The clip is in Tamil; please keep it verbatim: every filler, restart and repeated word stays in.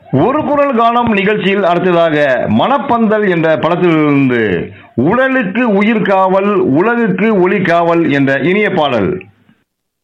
ஒரு குரல் கானம் நிகழ்ச்சியில் அடுத்ததாக மணப்பந்தல் என்ற படத்திலிருந்து உடலுக்கு உயிர் காவல் உலகுக்கு ஒளி காவல் என்ற இனிய பாடல்.